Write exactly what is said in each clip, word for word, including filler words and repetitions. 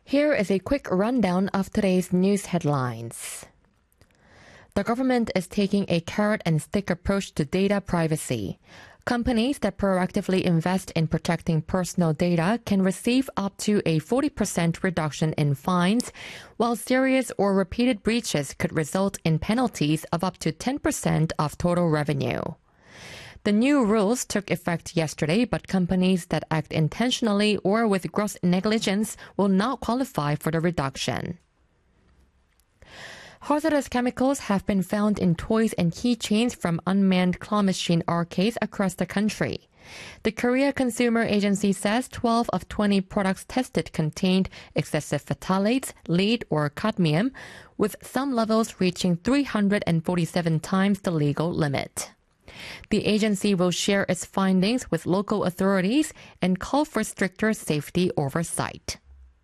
Here is a quick rundown of today's news headlines. The government is taking a carrot and stick approach to data privacy. Companies that proactively invest in protecting personal data can receive up to a forty percent reduction in fines, while serious or repeated breaches could result in penalties of up to ten percent of total revenue. The new rules took effect yesterday, but companies that act intentionally or with gross negligence will not qualify for the reduction. Hazardous chemicals have been found in toys and keychains from unmanned claw machine arcades across the country. The Korea Consumer Agency says twelve of twenty products tested contained excessive phthalates, lead, or cadmium, with some levels reaching three hundred forty-seven times the legal limit. The agency will share its findings with local authorities and call for stricter safety oversight.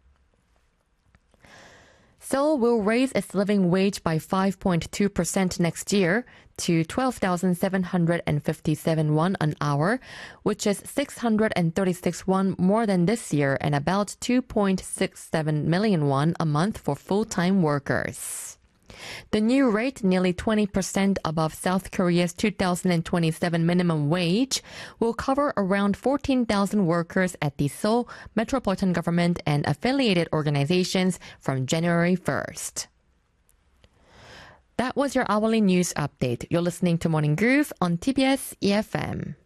Seoul will raise its living wage by five point two percent next year to twelve thousand seven hundred fifty-seven won an hour, which is six hundred thirty-six won more than this year and about two point six seven million won a month for full-time workers. The new rate, nearly twenty percent above South Korea's two thousand twenty-seven minimum wage, will cover around fourteen thousand workers at the Seoul Metropolitan Government and affiliated organizations from January first. That was your hourly news update. You're listening to Morning Groove on T B S E F M.